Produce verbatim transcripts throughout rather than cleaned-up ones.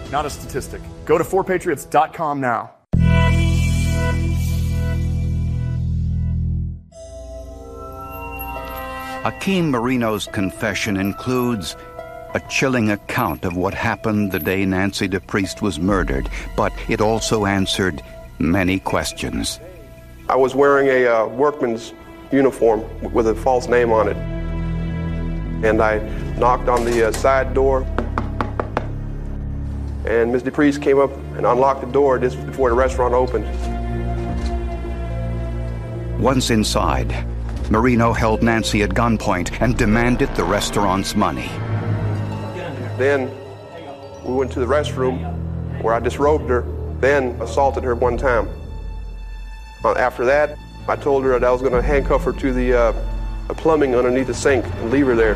not a statistic. Go to four patriots dot com now. Hakeem Marino's confession includes a chilling account of what happened the day Nancy DePriest was murdered, but it also answered many questions. I was wearing a uh, workman's uniform with a false name on it. And I knocked on the uh, side door, and Miz DePriest came up and unlocked the door just before the restaurant opened. Once inside, Marino held Nancy at gunpoint and demanded the restaurant's money. Then we went to the restroom where I disrobed her, then assaulted her one time. Uh, after that, I told her that I was going to handcuff her to the uh, plumbing underneath the sink and leave her there.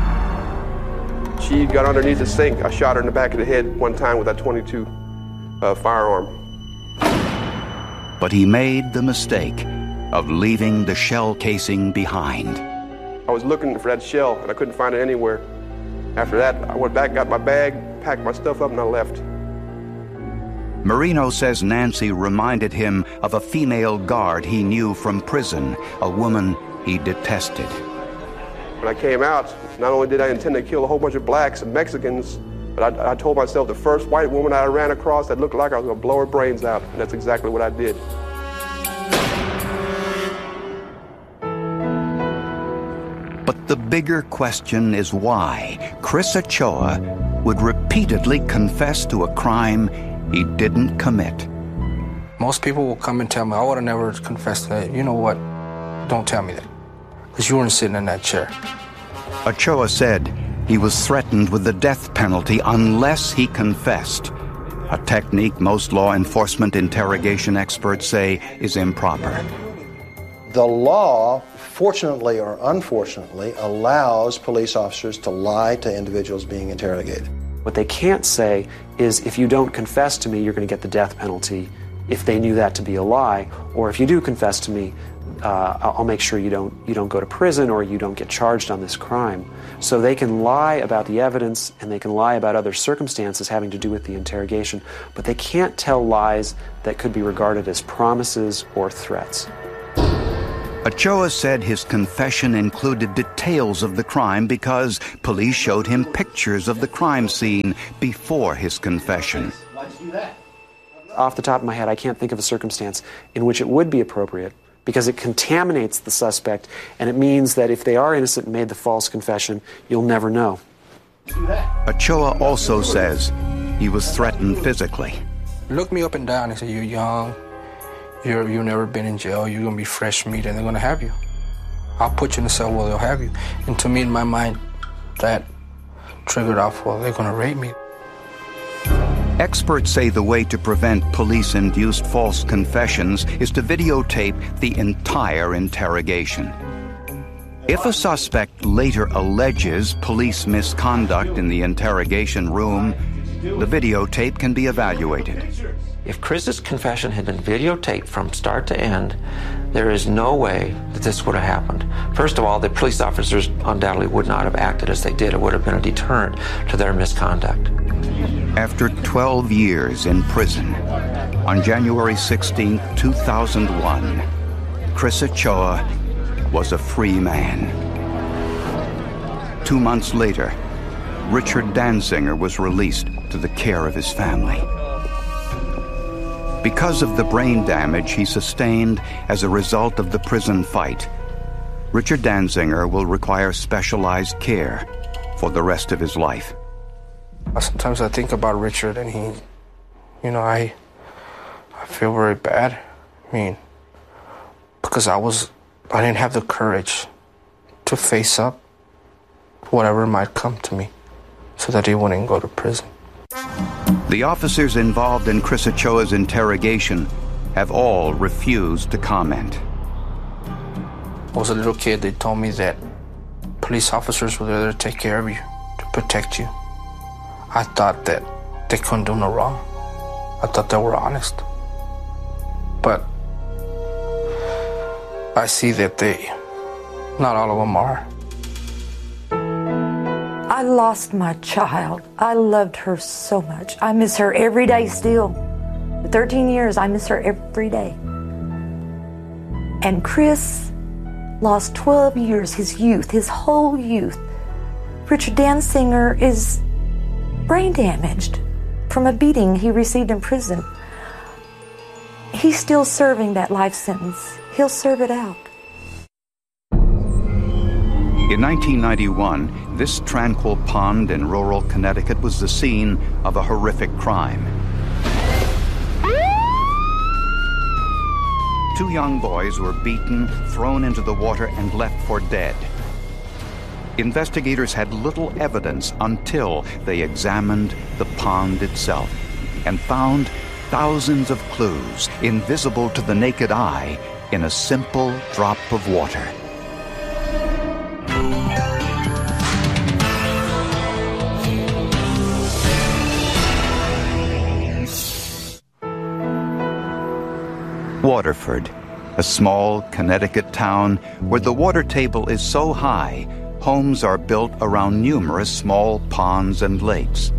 She got underneath the sink. I shot her in the back of the head one time with that twenty-two uh, firearm. But he made the mistake of leaving the shell casing behind. I was looking for that shell, and I couldn't find it anywhere. After that, I went back, got my bag, packed my stuff up, and I left. Marino says Nancy reminded him of a female guard he knew from prison, a woman he detested. When I came out, not only did I intend to kill a whole bunch of blacks and Mexicans, but I, I told myself the first white woman I ran across that looked like I was going to blow her brains out, and that's exactly what I did. But the bigger question is why Chris Ochoa would repeatedly confess to a crime he didn't commit. Most people will come and tell me, I would have never confessed that. You know what? Don't tell me that. Because you weren't sitting in that chair. Ochoa said he was threatened with the death penalty unless he confessed, a technique most law enforcement interrogation experts say is improper. The law, fortunately or unfortunately, allows police officers to lie to individuals being interrogated. What they can't say is, if you don't confess to me, you're going to get the death penalty, if they knew that to be a lie, or if you do confess to me, uh, I'll make sure you don't you don't go to prison or you don't get charged on this crime. So they can lie about the evidence and they can lie about other circumstances having to do with the interrogation, but they can't tell lies that could be regarded as promises or threats. Ochoa said his confession included details of the crime because police showed him pictures of the crime scene before his confession. Off the top of my head, I can't think of a circumstance in which it would be appropriate, because it contaminates the suspect, and it means that if they are innocent and made the false confession, you'll never know. Ochoa also says he was threatened physically. Look me up and down and say, you're young, you're, you've never been in jail, you're going to be fresh meat, and they're going to have you. I'll put you in the cell where they'll have you. And to me, in my mind, that triggered off, well, they're going to rape me. Experts say the way to prevent police-induced false confessions is to videotape the entire interrogation. If a suspect later alleges police misconduct in the interrogation room, the videotape can be evaluated. If Chris's confession had been videotaped from start to end, there is no way that this would have happened. First of all, the police officers undoubtedly would not have acted as they did. It would have been a deterrent to their misconduct. After twelve years in prison, on January sixteenth, two thousand one, Chris Ochoa was a free man. Two months later, Richard Danziger was released to the care of his family. Because of the brain damage he sustained as a result of the prison fight, Richard Danziger will require specialized care for the rest of his life. Sometimes I think about Richard and he, you know, I, I feel very bad. I mean, because I was, I didn't have the courage to face up whatever might come to me so that he wouldn't go to prison. The officers involved in Chris Ochoa's interrogation have all refused to comment. I was a little kid, they told me that police officers were there to take care of you, to protect you. I thought that they couldn't do no wrong. I thought they were honest. But I see that they, not all of them are. I lost my child. I loved her so much. I miss her every day still. For thirteen years, I miss her every day. And Chris lost twelve years, his youth, his whole youth. Richard Dansinger is brain damaged from a beating he received in prison. He's still serving that life sentence. He'll serve it out. In nineteen ninety-one, this tranquil pond in rural Connecticut was the scene of a horrific crime. Two young boys were beaten, thrown into the water, and left for dead. Investigators had little evidence until they examined the pond itself and found thousands of clues, invisible to the naked eye, in a simple drop of water. Waterford, a small Connecticut town where the water table is so high, homes are built around numerous small ponds and lakes.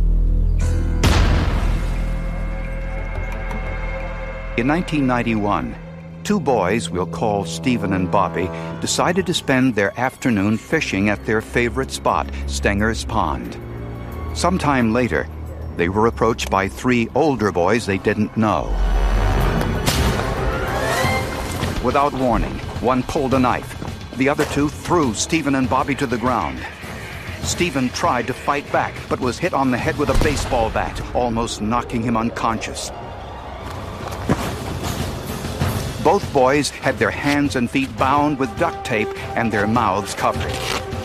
In nineteen ninety-one, two boys we'll call Stephen and Bobby decided to spend their afternoon fishing at their favorite spot, Stenger's Pond. Sometime later, they were approached by three older boys they didn't know. Without warning, one pulled a knife. The other two threw Stephen and Bobby to the ground. Stephen tried to fight back, but was hit on the head with a baseball bat, almost knocking him unconscious. Both boys had their hands and feet bound with duct tape and their mouths covered.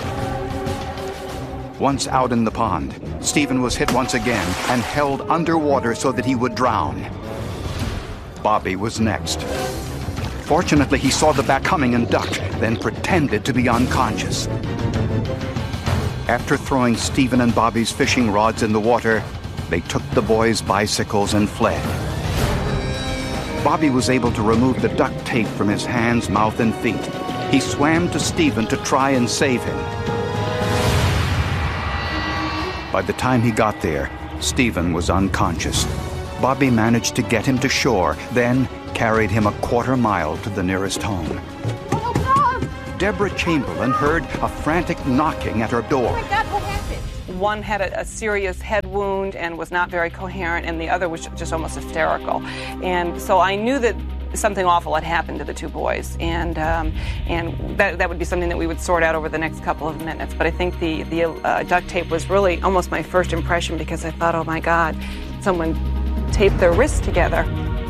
Once out in the pond, Stephen was hit once again and held underwater so that he would drown. Bobby was next. Fortunately, he saw the bat coming and ducked, then pretended to be unconscious. After throwing Stephen and Bobby's fishing rods in the water, they took the boys' bicycles and fled. Bobby was able to remove the duct tape from his hands, mouth, and feet. He swam to Stephen to try and save him. By the time he got there, Stephen was unconscious. Bobby managed to get him to shore, then carried him a quarter mile to the nearest home. Oh, God. Deborah Chamberlain heard a frantic knocking at her door. Oh, my God, what happened? One had a, a serious head wound and was not very coherent, and the other was just almost hysterical. And so I knew that something awful had happened to the two boys, and um, and that, that would be something that we would sort out over the next couple of minutes. But I think the, the uh, duct tape was really almost my first impression, because I thought, oh, my God, someone taped their wrists together.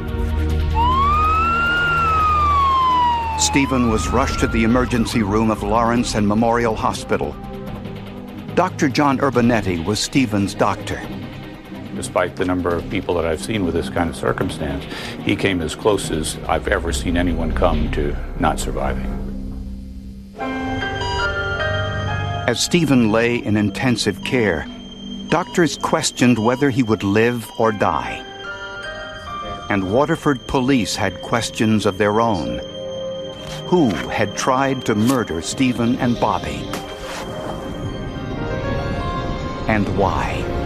Stephen was rushed to the emergency room of Lawrence and Memorial Hospital. Doctor John Urbanetti was Stephen's doctor. Despite the number of people that I've seen with this kind of circumstance, he came as close as I've ever seen anyone come to not surviving. As Stephen lay in intensive care, doctors questioned whether he would live or die. And Waterford police had questions of their own. Who had tried to murder Stephen and Bobby? And why?